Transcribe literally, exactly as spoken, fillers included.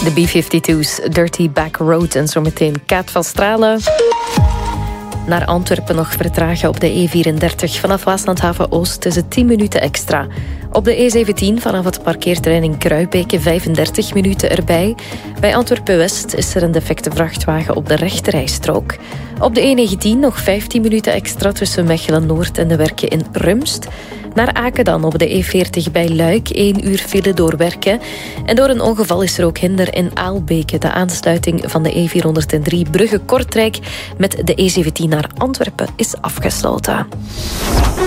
De B vijfentwintig's Dirty Back Road en zometeen Kaat van Stralen. Naar Antwerpen nog vertragen op de E vierendertig. Vanaf Waaslandhaven Oost is het tien minuten extra. Op de E zeventien vanaf het parkeerterrein in Kruibeke vijfendertig minuten erbij. Bij Antwerpen-West is er een defecte vrachtwagen op de rechterrijstrook. Op de E negentien nog vijftien minuten extra tussen Mechelen-Noord en de Werken in Rumst. Naar Aken dan op de E veertig bij Luik, één uur file door Werken. En door een ongeval is er ook hinder in Aalbeke. De aansluiting van de E vierhonderddrie Brugge-Kortrijk met de E zeventien naar Antwerpen is afgesloten.